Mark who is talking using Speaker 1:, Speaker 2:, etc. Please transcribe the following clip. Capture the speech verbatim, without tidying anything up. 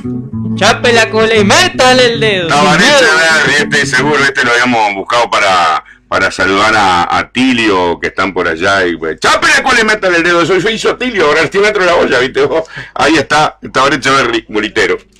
Speaker 1: Chape la cola y métale el dedo.
Speaker 2: Tabaré Echeverri, este seguro, este lo habíamos buscado para, para saludar a, a Tilio, que están por allá. Y pues, chape la cola y métale el dedo. Eso hizo Tilio, ahora el centímetro de la olla, ¿viste? Ahí está, Tabaré Echeverri, mulitero.